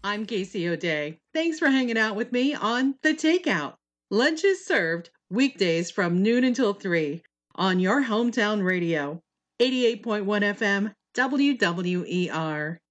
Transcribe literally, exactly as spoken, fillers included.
I'm Casey O'Day. Thanks for hanging out with me on The Takeout. Lunch is served weekdays from noon until three on your hometown radio, eighty-eight point one F M, W W E R.